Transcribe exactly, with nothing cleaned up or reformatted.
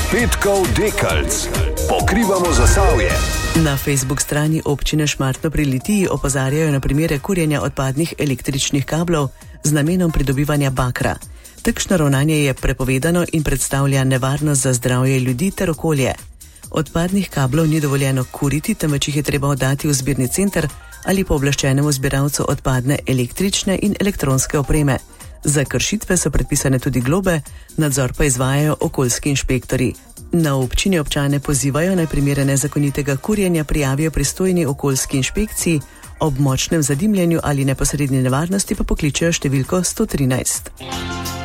Petkov Dekalc. Pokrivamo Zasavje. Na Facebook strani občine Šmartno pri Litiji opozarjajo na primere kurjenja odpadnih električnih kablov z namenom pridobivanja bakra. Takšno ravnanje je prepovedano in predstavlja nevarnost za zdravje ljudi ter okolje. Odpadnih kablov ni dovoljeno kuriti, temveč jih je treba oddati v zbirni center ali pooblaščenemu zbiralcu odpadne električne in elektronske opreme. Za kršitve so predpisane tudi globe, nadzor pa izvajajo okoljski inšpektori. Na občini občane pozivajo, naj primere nezakonitega kurjenja prijavijo pristojni okoljski inšpekciji, ob močnem zadimljenju ali neposredni nevarnosti pa pokličejo številko sto trinajst.